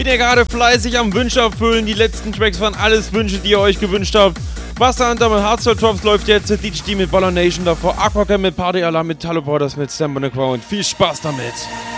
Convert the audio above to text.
Bin ja gerade fleißig am Wünsche erfüllen. Die letzten Tracks waren alles Wünsche, die ihr euch gewünscht habt. Wasserhunter mit Hardstyle Drops läuft jetzt. DJD mit Baller Nation davor. Aquacam mit Party Alarm mit Talo Borders mit Stamp on the Ground. Viel Spaß damit.